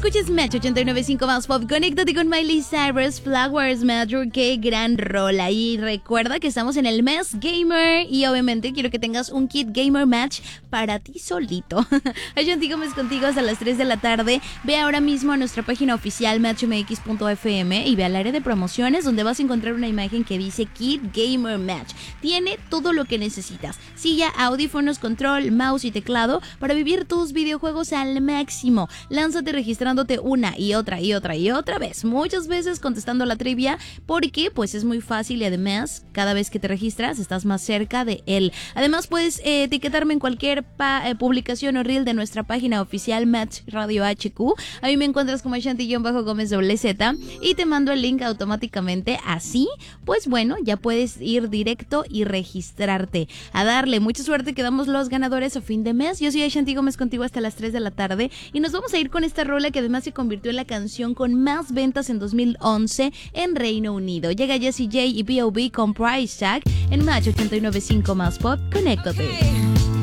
escuches Match 89.5 más pop. Conéctate con Miley Cyrus, Flowers Matter. Qué gran rola. Y recuerda que estamos en el mes gamer y obviamente quiero que tengas un kit gamer match para ti solito. Ashanti Gómez contigo hasta las 3 de la tarde. Ve ahora mismo a nuestra página oficial matchmx.fm y ve al área de promociones donde vas a encontrar una imagen que dice Kit Gamer Match. Tiene todo lo que necesitas: silla, audífonos, control, mouse y teclado para vivir tus videojuegos al máximo. Lánzate registrándote una y otra vez, muchas veces contestando la trivia, porque pues es muy fácil y además cada vez que te registras estás más cerca de él. Además puedes etiquetarme en cualquier publicación o reel de nuestra página oficial Match Radio HQ. A mí me encuentras como Ashanti-Gómez Z y te mando el link automáticamente. Así pues bueno, ya puedes ir directo y registrarte. A darle mucha suerte, que damos los ganadores a fin de mes. Yo soy Ashanti Gómez contigo hasta las 3 de la tarde y nos vamos a ir con esta rola que además se convirtió en la canción con más ventas en 2011 en Reino Unido. Llega Jessie J y B.O.B. con Price Tag en Match 89.5 más pop. Conéctate.